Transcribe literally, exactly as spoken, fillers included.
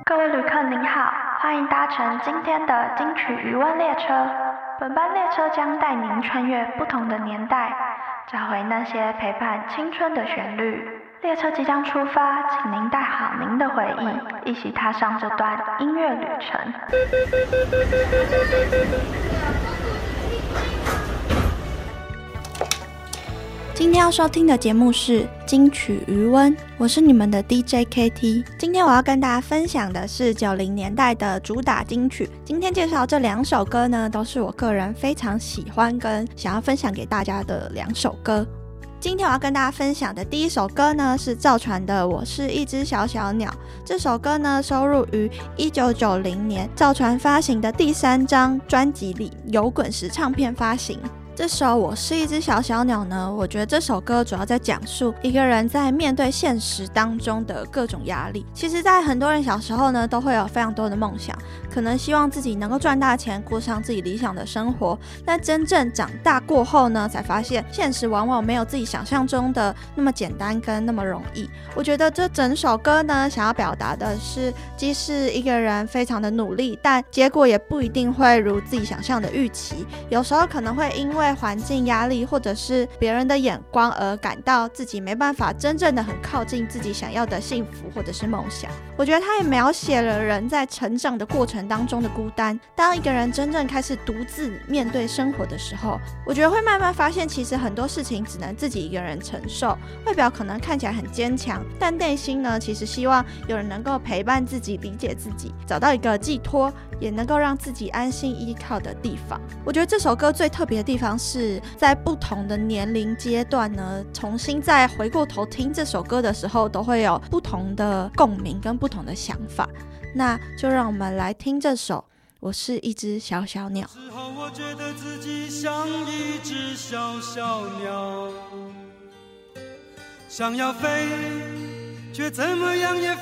各位旅客您好，欢迎搭乘今天的金曲余温列车。本班列车将带您穿越不同的年代，找回那些陪伴青春的旋律。列车即将出发，请您带好您的回忆，一起踏上这段音乐旅程。今天要收听的节目是金曲余温，我是你们的 D J K T。 今天我要跟大家分享的是九零年代的主打金曲。今天介绍这两首歌呢，都是我个人非常喜欢跟想要分享给大家的两首歌。今天我要跟大家分享的第一首歌呢，是赵传的《我是一只小小鸟》。这首歌呢，收录于一九九零年赵传发行的第三张专辑里，由滚石唱片发行。这首《我是一只小小鸟》呢，我觉得这首歌主要在讲述一个人在面对现实当中的各种压力。其实在很多人小时候呢，都会有非常多的梦想，可能希望自己能够赚大钱，过上自己理想的生活。但真正长大过后呢，才发现现实往往没有自己想象中的那么简单跟那么容易。我觉得这整首歌呢，想要表达的是，即使一个人非常的努力，但结果也不一定会如自己想象的预期。有时候可能会因为环境压力或者是别人的眼光而感到自己没办法真正的很靠近自己想要的幸福或者是梦想。我觉得他也描写了人在成长的过程当中的孤单。当一个人真正开始独自面对生活的时候，我觉得会慢慢发现，其实很多事情只能自己一个人承受。外表可能看起来很坚强，但内心呢，其实希望有人能够陪伴自己，理解自己，找到一个寄托，也能够让自己安心依靠的地方。我觉得这首歌最特别的地方是在不同的年龄阶段呢，重新再回过头听这首歌的时候，都会有不同的共鸣跟不同的想法。那就让我们来听这首《我是一只小小鸟》。 之后我觉得自己像一只小小鸟，想要飞，却怎么样也